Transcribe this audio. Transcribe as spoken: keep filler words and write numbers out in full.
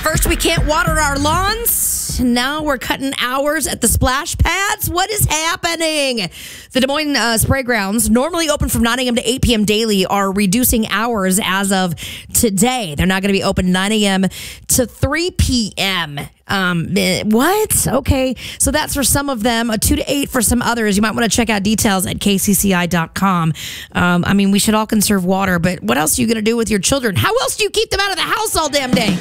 First, we can't water our lawns. Now we're cutting hours at the splash pads. What is happening? The Des Moines uh, Spray Grounds, normally open from nine a.m. to eight p.m. daily, are reducing hours as of today. They're not going to be open nine a.m. to three p.m. Um, eh, what? Okay. So that's for some of them, a two to eight for some others. You might want to check out details at k c c i dot com. Um, I mean, we should all conserve water, but what else are you going to do with your children? How else do you keep them out of the house all damn day?